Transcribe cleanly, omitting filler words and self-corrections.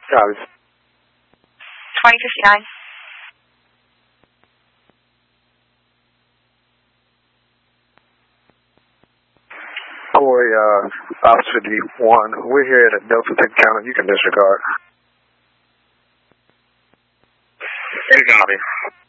Copy. 2059. Corey, Officer D1, we're here at Delta County. You can disregard. Copy.